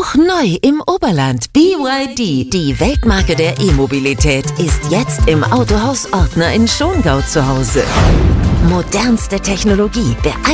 Neu im Oberland. BYD, die Weltmarke der E-Mobilität, ist jetzt im Autohaus Ortner in Schongau zu Hause. Modernste Technologie,